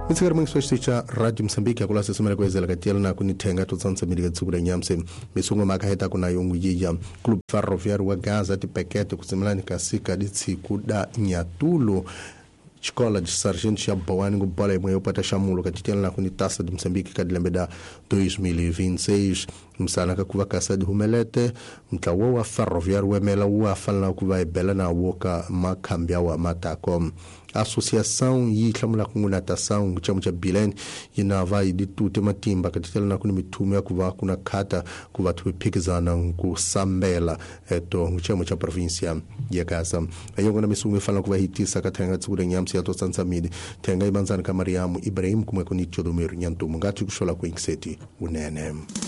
Mitsikari mwengiswa cha Radio Msambiki ya kulasa sumela kwa izela katiyala na kunitenga tutsansa miliga tsukura nyamse misungo makaheta kuna yungu yija Club Ferroviário wa Gaza tipekete kusimilani kasika ditsiku da Nyatulo Escola de Sargento Chabawani bola imwe upata shamulo katitela na kunitasa de Msambiki kadilembe da 2026 msana kuva kasa de humelete mkawo wa Ferroviário wemela wa falna kuva bela na woka makambia wa Matacom Associação yitlamula kungunatação kuchamu cha Bilen yinava iditute matimba katitela na kuni mitume kuva kuna kata kuva tupikizana kusambela eto kuchamu cha provincia ya Gaza ayongo na misungu falna kuva hitisa katenga tsukura nyamsi ato sansamidi tenga ibanzana kamariamu Ibrahim kumwe kunicho domero nyantumu ngati kushola kuikseti unene